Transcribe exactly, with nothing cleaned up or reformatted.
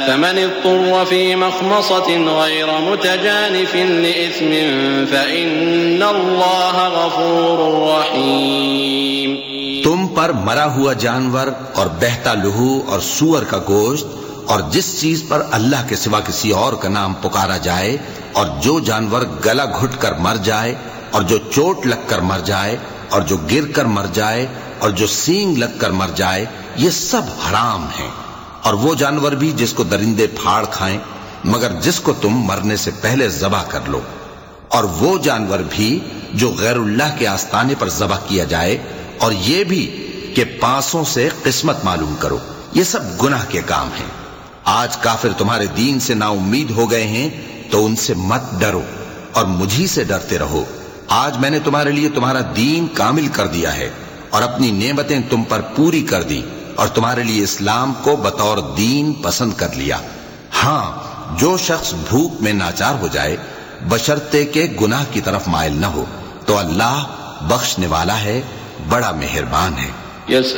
فمن اضطر في مخمصة غير متجانف لإثم فإن الله غفور رحيم. تم پر مرا ہوا جانور اور بہتا لہو اور سور کا گوشت اور جس چیز پر اللہ کے سوا کسی اور کا نام پکارا جائے اور جو جانور گلا گھٹ کر مر جائے اور جو چوٹ لگ کر مر جائے اور جو گر کر مر جائے اور جو سینگ لگ کر مر جائے، یہ سب حرام ہیں. اور وہ جانور بھی جس کو درندے پھاڑ کھائیں مگر جس کو تم مرنے سے پہلے ذبح کر لو، اور وہ جانور بھی جو غیر اللہ کے آستانے پر ذبح کیا جائے، اور یہ بھی کہ پانسوں سے قسمت معلوم کرو. یہ سب گناہ کے کام ہیں. آج کافر تمہارے دین سے نا امید ہو گئے ہیں تو ان سے مت ڈرو اور مجھی سے ڈرتے رہو. آج میں نے تمہارے لیے تمہارا دین کامل کر دیا ہے اور اپنی نعمتیں تم پر پوری کر دی اور تمہارے لیے اسلام کو بطور دین پسند کر لیا. ہاں، جو شخص بھوک میں ناچار ہو جائے بشرطے کہ گناہ کی طرف مائل نہ ہو تو اللہ بخشنے والا ہے، بڑا مہربان ہے.